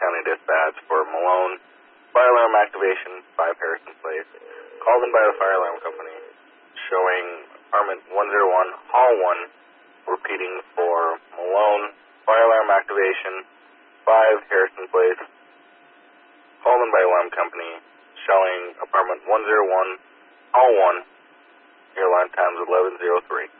County Dispatch for Malone. Fire alarm activation, 5 Harrison Place. Called in by the fire alarm company, showing apartment 101, hall 1, repeating for Malone. Fire alarm activation, 5 Harrison Place. Called in by alarm company, showing apartment 101, hall 1. Airline times 11:03.